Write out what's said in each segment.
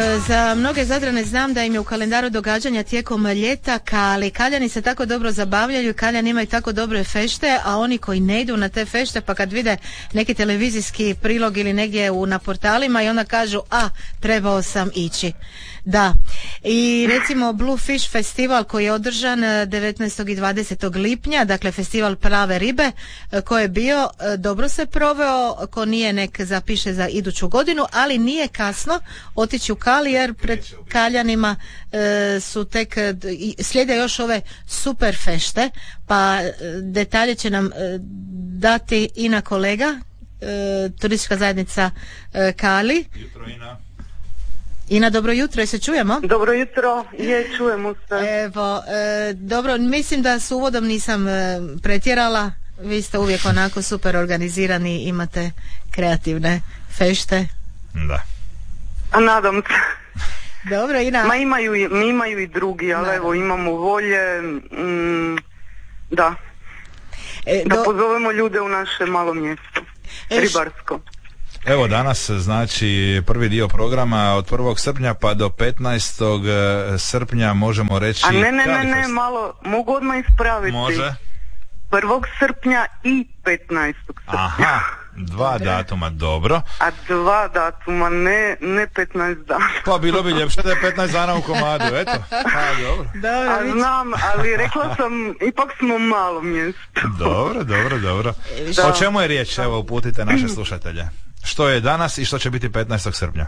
Za mnoge Zadrane znam da im je u kalendaru događanja tijekom ljeta Kali. Kaljani se tako dobro zabavljaju, Kaljani imaju tako dobre fešte, a oni koji ne idu na te fešte pa kad vide neki televizijski prilog ili negdje na portalima i onda kažu trebao sam ići. Da, i recimo Blue Fish festival koji je održan 19. i 20. lipnja, dakle festival prave ribe koji je bio, dobro se proveo, ko nije nek zapiše za iduću godinu, ali nije kasno otići u Kali jer pred Kaljanima su tek slijede još ove super fešte, pa detalje će nam dati Ina kolega, turistička zajednica Kali. Jutro, Ina. Ina, dobro jutro, se čujemo? Dobro jutro, čujemo se. Evo, dobro, mislim da s uvodom nisam pretjerala, vi ste uvijek onako super organizirani, imate kreativne fešte. Da. A nadam se. Dobro, Ina. Imaju i drugi, ali evo imamo volje, da. Da pozovemo ljude u naše malo mjesto, ribarsko. Evo danas znači prvi dio programa od 1. srpnja pa do 15. srpnja možemo reći... A ne, malo, mogu odmah ispraviti. Može. 1. srpnja i 15. srpnja. Aha, dva datuma, dobro. A dva datuma, ne 15 dana. Pa bilo bi ljepše da je 15 dana u komadu, eto. Dobro. A znam, ali rekla sam, ipak smo malo mjesto. Dobro. O čemu je riječ? Evo, uputite naše slušatelje. Što je danas i što će biti 15. srpnja?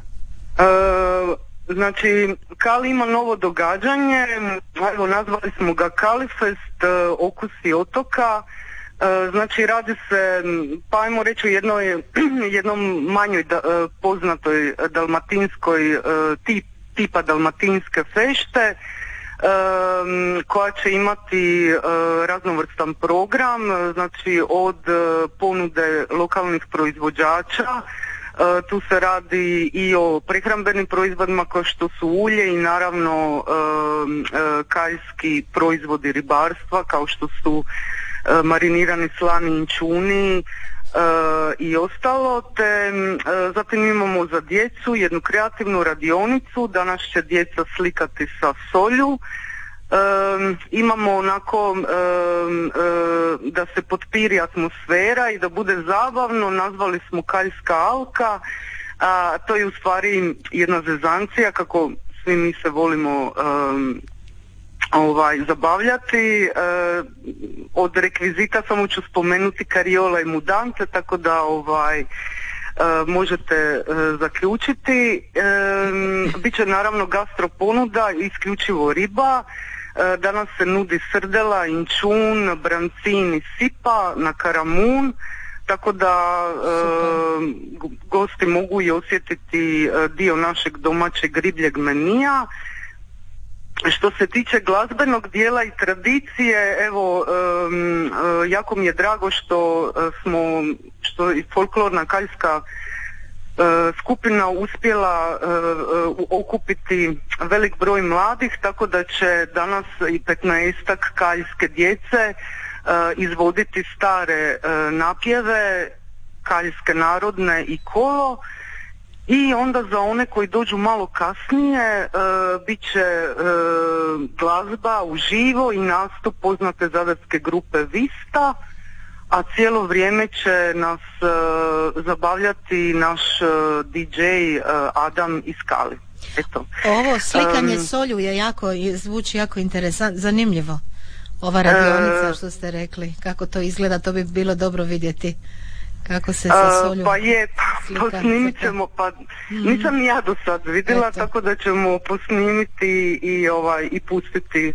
Znači, Kali ima novo događanje, evo nazvali smo ga Kalifest, okusi otoka. Znači radi se, pa ajmo reći, jednom manjoj poznatoj dalmatinskoj tipa dalmatinske fešte, koja će imati raznovrstan program, znači od ponude lokalnih proizvođača. Tu se radi i o prehrambenim proizvodima kao što su ulje i naravno kaljski proizvodi ribarstva kao što su marinirani slani inćuni i ostalo, te zatim imamo za djecu jednu kreativnu radionicu, danas će djeca slikati sa solju. Imamo onako da se potpiri atmosfera i da bude zabavno, nazvali smo Kaljska alka, a to je u stvari jedna zezancija kako svi mi se volimo zabavljati. Od rekvizita samo ću spomenuti kariola i mudance, tako da možete zaključiti. Biće naravno gastro ponuda, isključivo riba. Danas se nudi srdela, inčun, brancin i sipa na karamun, tako da gosti mogu i osjetiti dio našeg domaćeg ribljeg menija. Što se tiče glazbenog dijela i tradicije, evo, jako mi je drago što je folklorna kaljska skupina uspjela okupiti velik broj mladih, tako da će danas i 15-ak kaljske djece izvoditi stare napjeve, kaljske narodne i kolo. I onda za one koji dođu malo kasnije bit će glazba uživo i nastup poznate zadarske grupe Vista, a cijelo vrijeme će nas zabavljati naš DJ Adam iz Kali. Eto. Ovo slikanje solju zvuči jako interesantno, zanimljivo. Ova radionica što ste rekli, kako to izgleda, to bi bilo dobro vidjeti. Kako se sa solju posnimit ćemo, nisam ja do sad vidjela, tako da ćemo posnimiti i pustiti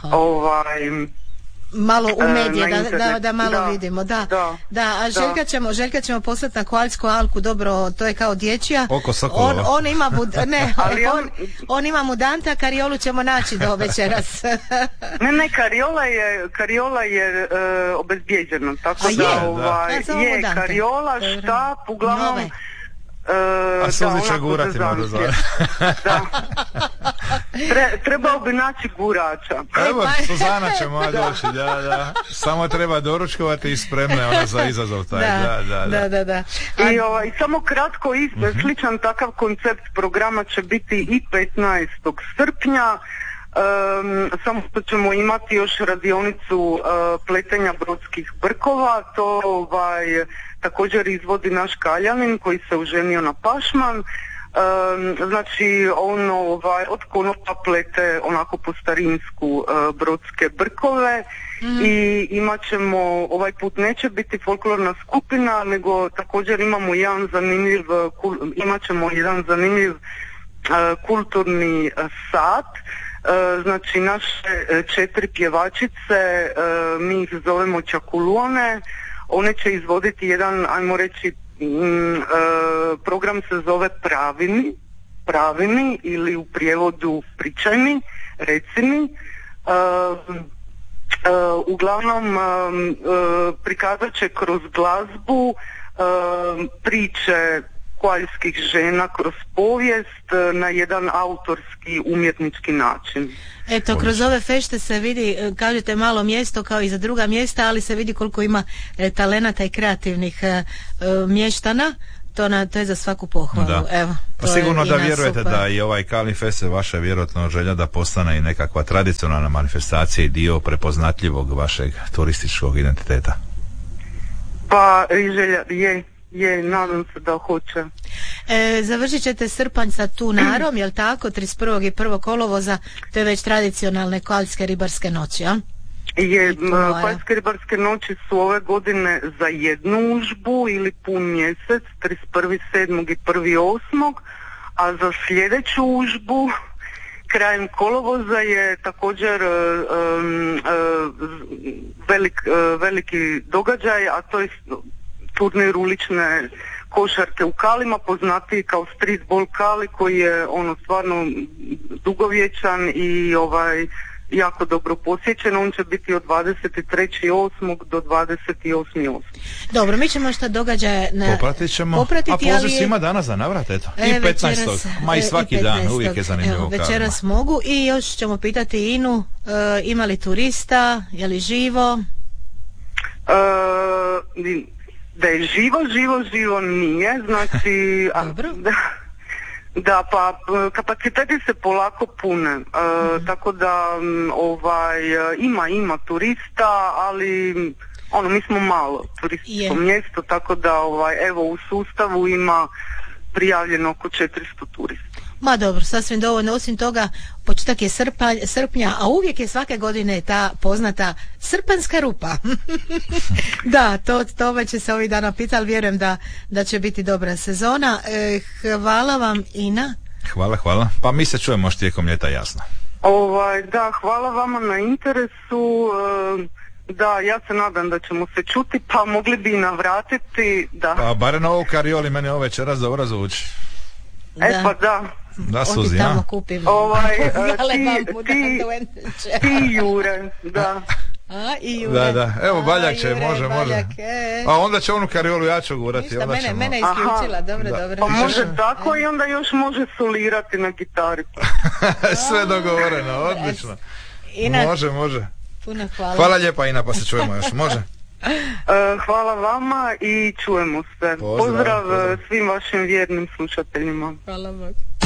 malo u medije, da malo vidimo, da, a Željka ćemo poslati na Kaljsku alku, dobro, to je kao dječja, on ima on ima mudanta, kariolu ćemo naći do večeras. ne, kariola je obezbijeđena, tako je kariola, štap, uglavnom a suzi će gurati možda. Trebao bi naći gurača. Evo, Suzana će moja doći, da. Samo treba doručkovati i spremna ona za izazov taj. Da. I samo kratko, sličan takav koncept programa će biti i 15. srpnja. Samo što ćemo imati još radionicu pletenja brodskih brkova, to također izvodi naš Kaljanin koji se oženio na pašman. Znači on od konopa plete onako po starinsku brodske brkove i imat ćemo, ovaj put neće biti folklorna skupina, nego također imamo imat ćemo jedan zanimljiv kulturni sat. Znači naše 4 pjevačice, mi ih zovemo Čakuluone, one će izvoditi jedan, ajmo reći, program se zove Pravini ili u prijevodu Pričaj mi, reci mi. Uglavnom prikazat će kroz glazbu priče koaljskih žena kroz povijest na jedan autorski umjetnički način. Eto, kroz ove fešte se vidi, kažete malo mjesto kao i za druga mjesta, ali se vidi koliko ima talenata i kreativnih mještana. To je za svaku pohvalu. Da. Evo, pa sigurno da vjerujete super. Da i ovaj Kalin Fest je vaša vjerojatno želja da postane i nekakva tradicionalna manifestacija i dio prepoznatljivog vašeg turističkog identiteta. Pa i želja je, nadam se da hoće. Završit ćete srpanj sa Tunarom, jel tako? 31. i 1. kolovoza, to je već tradicionalne koaljske ribarske noći, a? Koaljske ribarske noći su ove godine za jednu užbu ili pun mjesec, 31.7. i 1.8. a za sljedeću užbu krajem kolovoza je također veliki događaj, a to je turnir ulične košarke u Kalima, poznatiji kao Streetball Kali, koji je stvarno dugovječan i jako dobro posjećen. On će biti od 23.8. do 28.8. Dobro, mi ćemo što događaje popratiti, a poziv svima danas za navrat, eto. I 15. ma i svaki dan, uvijek je zanimljivo. Večeras mogu i još ćemo pitati Inu, ima li turista, je li živo? Da je živo nije, znači da, pa kapaciteti se polako pune, tako da ima turista, ali mi smo malo turističko mjesto, tako da evo u sustavu ima prijavljeno oko 400 turista. Ma dobro, sasvim dovoljno. Osim toga, početak je srpnja, a uvijek je svake godine ta poznata srpanjska rupa. Da, to će se ovih dana pitati, ali vjerujem da će biti dobra sezona. Hvala vam, Ina. Hvala. Pa mi se čujemo još tijekom ljeta, jasno. Da, hvala vama na interesu. Da, ja se nadam da ćemo se čuti, pa mogli bi i navratiti. Da. Pa barem ovo u Karioli meni ovo večeras dobro zvuči. Pa da. Da, Suzi, ja. Ti Jure, da. I Jure. Da, evo Baljak će, može. A onda će onu Kariolu ja ću gurati. Ništa, mene isključila, dobro. Pa može tako i onda još može solirati na gitari. Sve dogovoreno, odlično. Može. Puno hvala. Hvala lijepa, Ina, pa se čujemo još, može? Hvala vama i čujemo se. Pozdrav svim vašim vjernim slušateljima. Hvala vam.